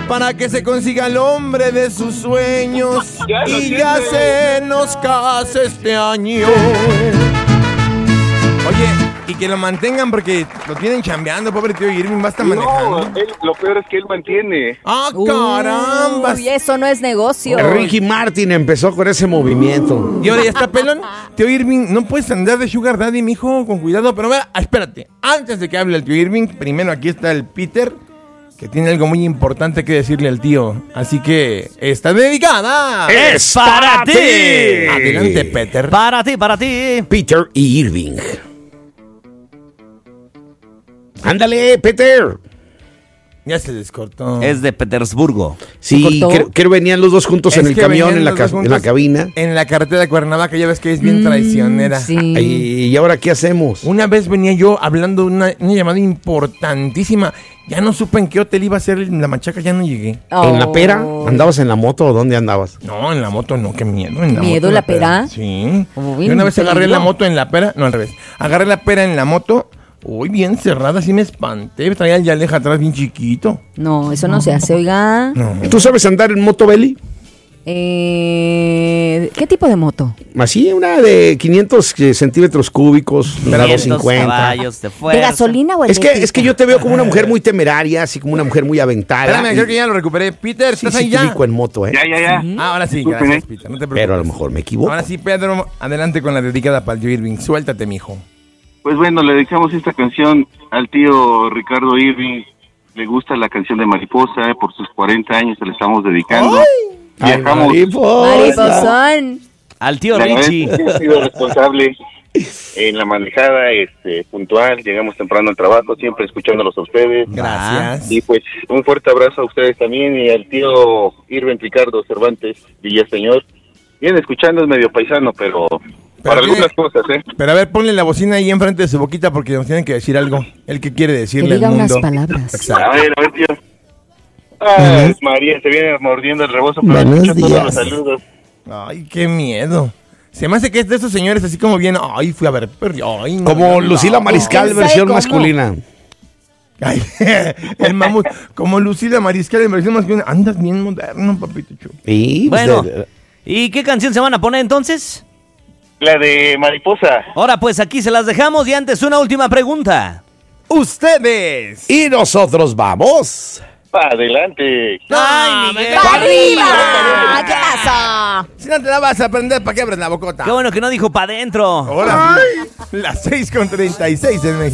para que se consiga el hombre de sus sueños Ya lo y ya siente. se nos case este año. Oye, y que lo mantengan porque lo tienen chambeando, pobre tío Irving, va a estar manejando. No, lo peor es que él mantiene. ¡Ah, caramba! Uy, eso no es negocio. Ricky Martin empezó con ese movimiento. Y ahora ya está pelón. Tío Irving, no puedes andar de sugar daddy, mijo, con cuidado. Pero vea, espérate, antes de que hable el tío Irving, primero aquí está el Peter, que tiene algo muy importante que decirle al tío. Así que está dedicada. ¡Es para ti! Adelante, Peter. Para ti. Peter y Irving. Ándale, Peter. Ya se descortó. Es de Petersburgo. Sí, cortó? creo que venían los dos juntos en el que camión, venían en la, los dos en la juntos cabina. En la carretera de Cuernavaca, ya ves que es bien traicionera. Sí. ¿Y ahora qué hacemos? Una vez venía yo hablando de una llamada importantísima. Ya no supe en qué hotel iba a ser la machaca, ya no llegué. ¿En la pera? Oh. ¿Andabas en la moto o dónde andabas? No, en la moto no, qué miedo. En la ¿Miedo moto, la pera? Sí. Uy, Yo una vez agarré peligro. la moto en la pera, no al revés. Agarré la pera en la moto, uy, bien cerrada, sí me espanté. Traía el Yaleja atrás bien chiquito. No, eso no se hace, oiga. No. ¿Tú sabes andar en moto, Beli? ¿Qué tipo de moto? Así, una de 500 centímetros cúbicos, una 500 250. caballos de fuerza. ¿De gasolina o Es eléctrica? que yo te veo como una mujer muy temeraria, así como una mujer muy aventada. Espérame, creo que ya lo recuperé. Peter, Sí, ¿estás sí, ahí te ya? ubico en moto, ¿eh? Ya. Ah, ahora sí, Disculpen, gracias, Peter. No te preocupes. Pero a lo mejor me equivoco. Ahora sí, Pedro, adelante con la dedicada para el tío Irving. Suéltate, mijo. Pues bueno, le dedicamos esta canción al tío Ricardo Irving. Le gusta la canción de Mariposa, por sus 40 años se la estamos dedicando. Ay, Viajamos. Mariposón. Al tío La verdad Richie. es que he sido responsable en la manejada, puntual, llegamos temprano al trabajo, siempre escuchándolos a ustedes. Gracias. Y pues un fuerte abrazo a ustedes también y al tío Irving Ricardo Cervantes Villaseñor. Bien, escuchando es medio paisano, pero para tiene- algunas cosas, Pero a ver, ponle la bocina ahí enfrente de su boquita porque nos tienen que decir algo. El que quiere Que decirle al diga mundo. unas palabras. Exacto. A ver, tío. Ah, María, te viene mordiendo el rebozo, pero Buenos escucho todos días. los saludos. Ay, qué miedo. Se me hace que es de esos señores así como bien. Ay, fui a ver. Ay, no, Como no, Lucila no. Mariscal, ¿Quién sabe versión cómo? masculina. Ay, el mamut. Como Lucila Mariscal en versión masculina. Andas bien moderno, papito chulo. Y, pues, Bueno, ¿y qué canción se van a poner entonces? La de Mariposa. Ahora pues aquí se las dejamos y antes una última pregunta. Ustedes. y nosotros vamos. Adelante. ¡Ay, Miguel! ¡Para arriba! ¿Qué pasa? Si no te la vas a aprender, ¿para qué abres la bocota? Qué bueno que no dijo pa' dentro. Ahora, las 6:36 en México.